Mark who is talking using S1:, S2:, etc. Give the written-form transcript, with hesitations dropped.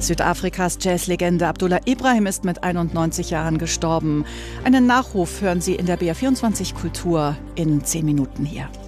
S1: Südafrikas Jazzlegende Abdullah Ibrahim ist mit 91 Jahren gestorben. Einen Nachruf hören Sie in der BR24 Kultur in 10 Minuten hier.